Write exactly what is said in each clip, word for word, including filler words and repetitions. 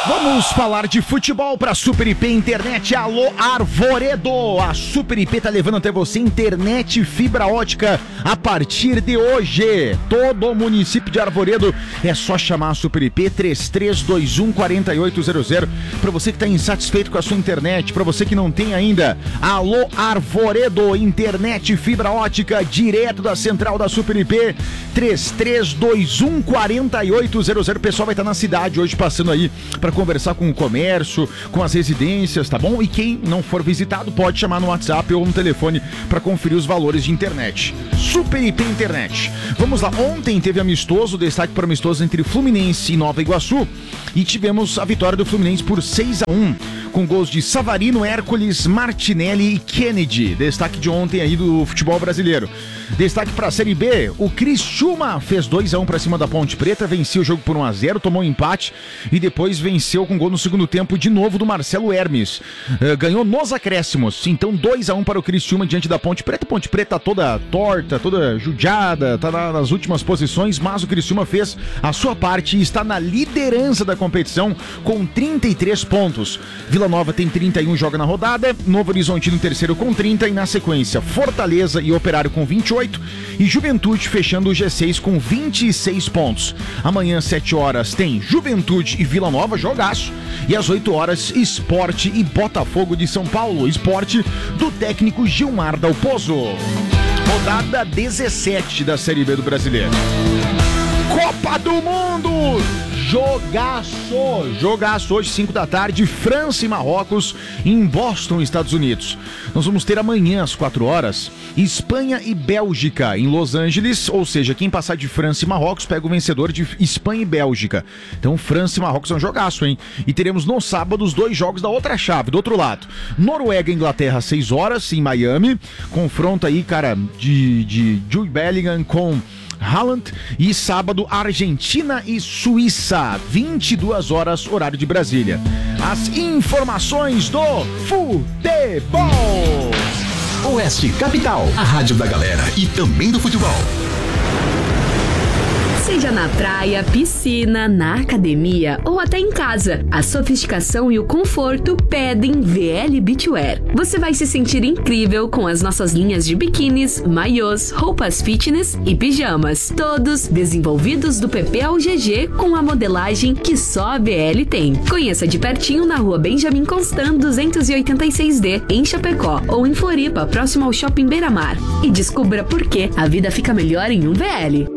Vamos falar de futebol para Super I P Internet. Alô Arvoredo, a Super I P tá levando até você internet fibra ótica a partir de hoje. Todo o município de Arvoredo é só chamar a Super I P três três dois um quatro oito zero zero. Para você que tá insatisfeito com a sua internet, para você que não tem ainda, alô Arvoredo, internet fibra ótica direto da central da Super I P, três três dois um quatro oito zero zero. O pessoal vai estar na cidade hoje passando aí para conversar com o comércio, com as residências, tá bom? E quem não for visitado pode chamar no WhatsApp ou no telefone para conferir os valores de internet. Super I P Internet. Vamos lá, ontem teve amistoso, destaque para amistoso entre Fluminense e Nova Iguaçu, e tivemos a vitória do Fluminense por seis a um, com gols de Savarino, Hércules, Martinelli e Kennedy. Destaque de ontem aí do futebol brasileiro. Destaque para a Série B, o Criciúma fez dois a um para cima da Ponte Preta, venceu o jogo por um a zero, tomou um empate e depois venceu com gol no segundo tempo de novo do Marcelo Hermes. Uh, ganhou nos acréscimos, então dois a um para o Criciúma diante da Ponte Preta. Ponte Preta toda torta, toda judiada, tá na, nas últimas posições, mas o Criciúma fez a sua parte e está na liderança da competição com trinta e três pontos. Vila Nova tem trinta e um, joga na rodada, Novo Horizontino em terceiro com trinta e na sequência Fortaleza e Operário com vinte e oito e Juventude fechando o G seis com vinte e seis pontos. Amanhã, sete horas, tem Juventude e Vila Nova, jogaço, e às oito horas, Sport e Botafogo de São Paulo, Sport do técnico Gilmar Dalpozo. Rodada dezessete da Série B do Brasileiro. Copa do Mundo! Jogaço! Jogaço hoje, cinco da tarde, França e Marrocos em Boston, Estados Unidos. Nós vamos ter amanhã, às quatro horas, Espanha e Bélgica em Los Angeles, ou seja, quem passar de França e Marrocos pega o vencedor de Espanha e Bélgica. Então, França e Marrocos é um jogaço, hein? E teremos no sábado os dois jogos da outra chave, do outro lado. Noruega e Inglaterra, às seis horas, em Miami. Confronto aí, cara, de, de Jude Bellingham com Haaland. E sábado, Argentina e Suíça, vinte e duas horas, horário de Brasília. As informações do futebol. Oeste Capital, a rádio da galera e também do futebol. Seja na praia, piscina, na academia ou até em casa, a sofisticação e o conforto pedem V L Beachwear. Você vai se sentir incrível com as nossas linhas de biquínis, maiôs, roupas fitness e pijamas. Todos desenvolvidos do P P ao G G com a modelagem que só a V L tem. Conheça de pertinho na rua Benjamin Constant duzentos e oitenta e seis D, em Chapecó, ou em Floripa, próximo ao Shopping Beira-Mar. E descubra por que a vida fica melhor em um V L.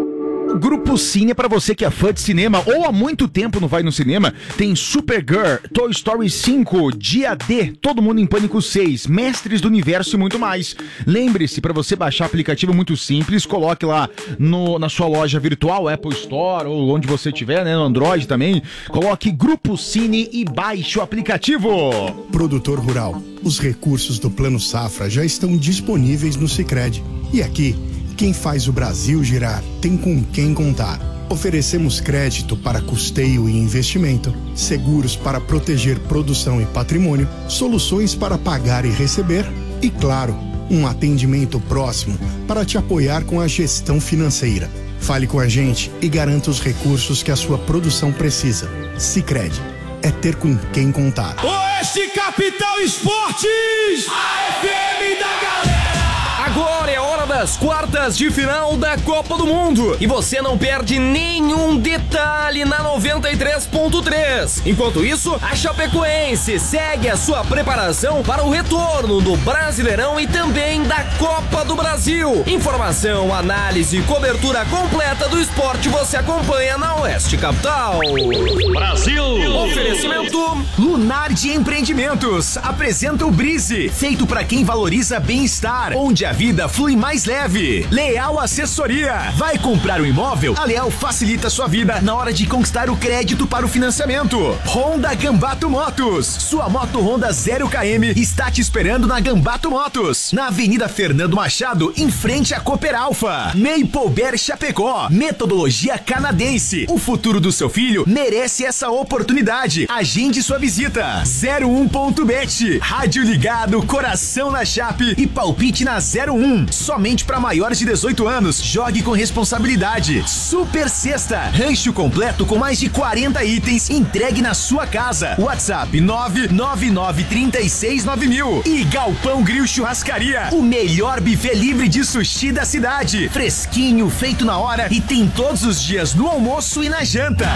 Grupo Cine, para você que é fã de cinema ou há muito tempo não vai no cinema, tem Supergirl, Toy Story cinco, Dia D, Todo Mundo em Pânico seis, Mestres do Universo e muito mais. Lembre-se, para você baixar o aplicativo muito simples, coloque lá no, na sua loja virtual, Apple Store ou onde você tiver, né, no Android também, coloque Grupo Cine e baixe o aplicativo. Produtor rural, os recursos do Plano Safra já estão disponíveis no Sicredi. E aqui, quem faz o Brasil girar tem com quem contar. Oferecemos crédito para custeio e investimento, seguros para proteger produção e patrimônio, soluções para pagar e receber e, claro, um atendimento próximo para te apoiar com a gestão financeira. Fale com a gente e garanta os recursos que a sua produção precisa. Sicredi, é ter com quem contar. Oeste Capital Esportes, a F M da galera. Agora é hora das quartas de final da Copa do Mundo e você não perde nenhum detalhe na noventa e três ponto três. Enquanto isso, a Chapecoense segue a sua preparação para o retorno do Brasileirão e também da Copa do Brasil. Informação, análise e cobertura completa do esporte você acompanha na Oeste Capital. Brasil! Oferecimento Lunardi Empreendimentos apresenta o Brise, feito para quem valoriza bem-estar, onde a vida flui mais leve. Leal Assessoria. Vai comprar um imóvel? A Leal facilita sua vida na hora de conquistar o crédito para o financiamento. Honda Gambato Motos. Sua moto Honda zero quilômetros está te esperando na Gambato Motos, na Avenida Fernando Machado, em frente à Cooper Alfa. Maple Bear Chapecó. Metodologia canadense. O futuro do seu filho merece essa oportunidade. Agende sua visita. zero um ponto bet. Rádio ligado, coração na chape e palpite na zero zero um. Somente para maiores de dezoito anos. Jogue com responsabilidade. Super Sexta. Rancho completo com mais de quarenta itens entregue na sua casa. WhatsApp nove nove nove três seis nove mil. E Galpão Grill Churrascaria. O melhor buffet livre de sushi da cidade. Fresquinho, feito na hora e tem todos os dias no almoço e na janta.